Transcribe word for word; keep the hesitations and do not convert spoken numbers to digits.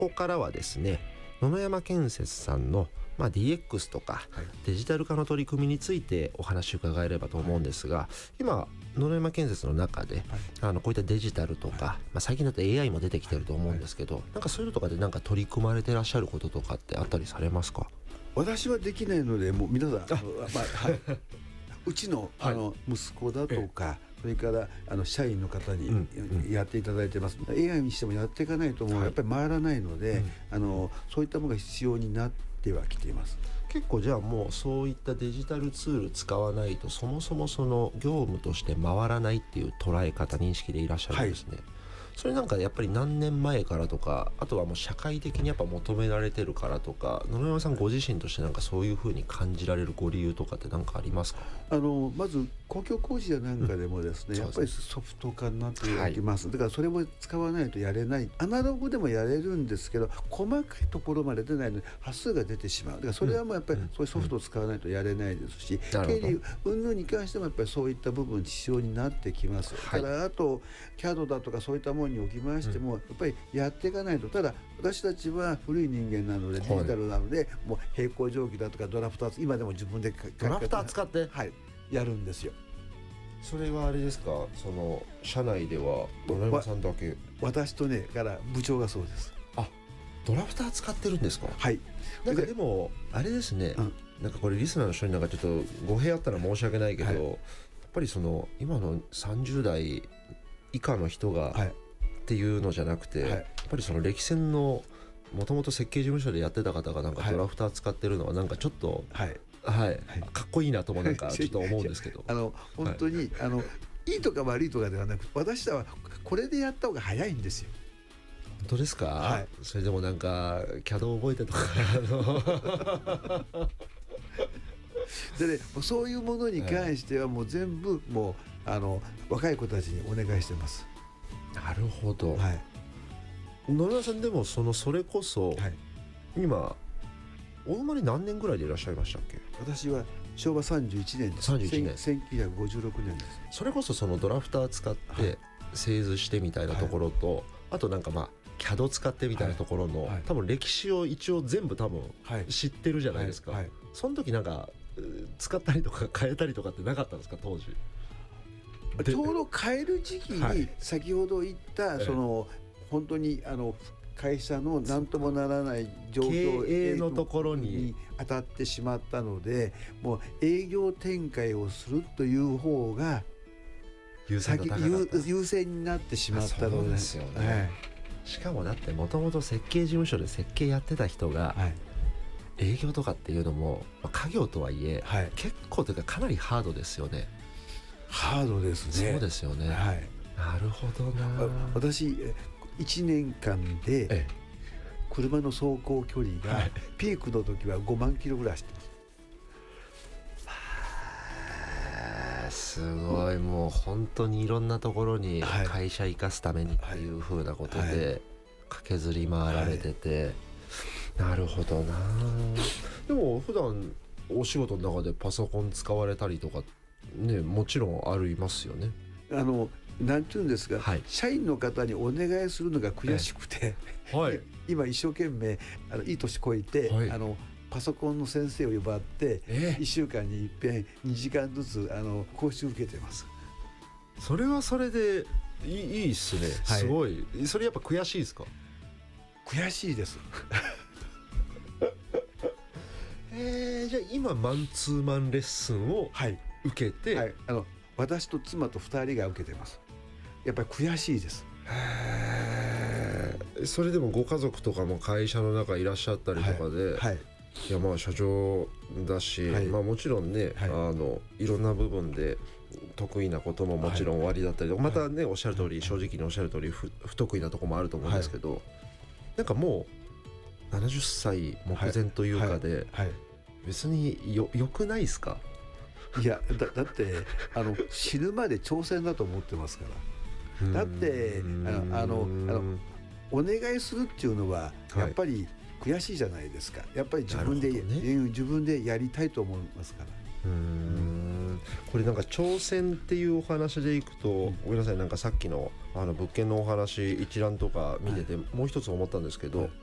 こからはですね、野々山建設さんの、まあ、ディーエックス とか、はい、デジタル化の取り組みについてお話を伺えればと思うんですが、はい、今野々山建設の中で、はい、あのこういったデジタルとか、はい、まあ、最近だと エーアイ も出てきてると思うんですけど、はいはい、なんかそういうのとかでなんか取り組まれてらっしゃることとかってあったりされますか？ 私はできないので、もう皆さん、あ、まあはい、うちの、あの息子だとか、それからあの社員の方にやっていただいてます、うんうん、エーアイ にしてもやっていかないともうやっぱり回らないので、はい、あのそういったものが必要になってはきています。 結構じゃあもうそういったデジタルツール使わないとそもそもその業務として回らないっていう捉え方認識でいらっしゃるんですね、はい。それなんかやっぱり何年前からとか、あとはもう社会的にやっぱ求められてるからとか、野々山さんご自身としてなんかそういう風に感じられるご理由とかって何かありますか？ あのまず公共工事やなんかでもですね、うん、やっぱりソフト化になっていきます、はい、だからそれも使わないとやれない。アナログでもやれるんですけど細かいところまで出ないので端数が出てしまう。だからそれはもうやっぱりそういうソフトを使わないとやれないですし、うんうん、経理云々に関してもやっぱりそういった部分必要になってきます、はい、だからあと キャド だとかそういったものにおきましても、うん、やっぱりやっていかないと。ただ私たちは古い人間なのでデジタルなので、はい、もう並行定規だとかドラフトー今でも自分でドラフター使って、 はい、やるんですよ。 それはあれですか、その社内では野々山さんだけ？ 私とねから部長がそうです。 あ、ドラフター使ってるんですか？ はい。 なんかでもあれですね、うん、なんかこれリスナーの人になんかちょっと語弊あったら申し訳ないけど、はい、やっぱりその今のさんじゅう代以下の人が、はい、っていうのじゃなくて、はい、やっぱりその歴戦のもともと設計事務所でやってた方がなんかドラフター使ってるのはなんかちょっと、はいはいはい、かっこいいなともなんかちょっと思うんですけどあの本当に、はい、あのいいとか悪いとかではなく、私はこれでやった方が早いんですよ。 本当ですか？はい、それでもなんか キャド 覚えてとかでね、そういうものに関してはもう全部もうあの若い子たちにお願いしてます。 なるほど、はい、野々山さんでもそのそれこそ、はい、今お生まれ何年ぐらいでいらっしゃいましたっけ？ 私はしょうわさんじゅういちねんです。 さんじゅういちねん、 せんきゅうひゃくごじゅうろくねんです。 それこそそのドラフター使って製図してみたいなところと、はい、あとなんかまあ キャド 使ってみたいなところの、はいはい、多分歴史を一応全部多分知ってるじゃないですか、はいはいはい、その時なんか使ったりとか変えたりとかってなかったんですか当時？ ちょうど変える時期に先ほど言ったその本当にあの会社の何ともならない状況経営のところに当たってしまったので、もう営業展開をするという方が優先度高かった、 優先になってしまったので、 そうですよね、はい、しかもだってもともと設計事務所で設計やってた人が、はい、営業とかっていうのも、まあ、家業とはいえ、はい、結構というかかなりハードですよね。 ハードですね。 そうですよね、はい、なるほどな。 私いちねんかんで車の走行距離がピークの時はごまんキロぐらい走ってます。すごい、もう本当にいろんなところに会社生かすためにっていう風なことで駆けずり回られてて、なるほどな。でも普段お仕事の中でパソコン使われたりとかね、もちろんありますよね。 あのなんていうんですか、はい、社員の方にお願いするのが悔しくて、はい、今一生懸命あのいい年こいて、はい、あのパソコンの先生を呼ばって、えー、いっしゅうかんにいっぺんにじかんずつあの講習受けてます。 それはそれでいい、いいっすね、はい、すごい。それやっぱ悔しいですか？ 悔しいですえー、じゃあ今マンツーマンレッスンを受けて、 はいはい、あの私と妻とふたりが受けてます。やっぱり悔しいです。 へー。それでもご家族とかも会社の中いらっしゃったりとかで、はいはい、いやまあ社長だし、はい、まあもちろんね、はい、あのいろんな部分で得意なことももちろん終わりだったりとか、はい、またねおっしゃる通り、正直におっしゃる通り 不, 不得意なところもあると思うんですけど、はい、なんかもうななじゅっさい目前というかで、はいはいはい、別に よ, よくないですか？ いや だ, だってあの死ぬまで挑戦だと思ってますから。だってあのあのあのお願いするっていうのはやっぱり悔しいじゃないですか。やっぱり自分で、ね、自分でやりたいと思いますから。 うーん、これなんか挑戦っていうお話でいくと、うん、ごめんなさい、なんかさっきのあの物件のお話一覧とか見てて、はい、もう一つ思ったんですけど、はい、